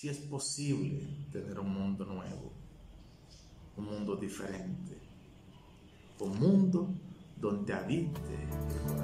si es posible tener un mundo nuevo, un mundo diferente, un mundo donde habite el corazón.